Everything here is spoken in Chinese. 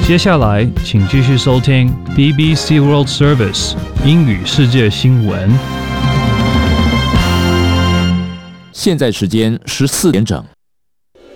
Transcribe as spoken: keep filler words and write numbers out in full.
接下来，请继续收听 B B C World Service 英语世界新闻。 现在时间十四点整。